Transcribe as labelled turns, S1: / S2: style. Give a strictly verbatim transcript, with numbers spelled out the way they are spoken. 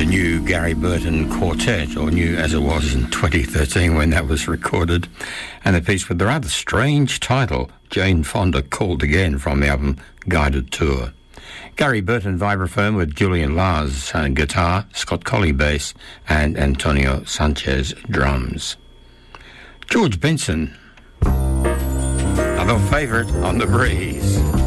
S1: the new Gary Burton Quartet, or new as it was in twenty thirteen when that was recorded, and the piece with the rather strange title, Jane Fonda Called Again, from the album Guided Tour. Gary Burton vibraphone with Julian Lars uh, guitar, Scott Colley bass, and Antonio Sanchez drums. George Benson, another favourite on the breeze.